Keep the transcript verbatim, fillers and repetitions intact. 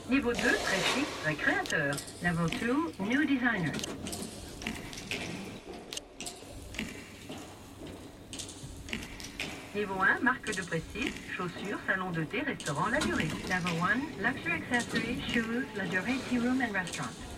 Niveau deux, très chic, très créateur. Level two, new designers. Niveau un, marque de prestige, chaussures, salon de thé, restaurant, La Durée. Level one, luxury accessories, shoes, La Durée, tea room and restaurant.